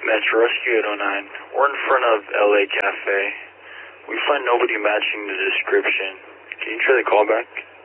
Metro Rescue 809. We're in front of LA Cafe. We find nobody matching the description. Can you try the callback?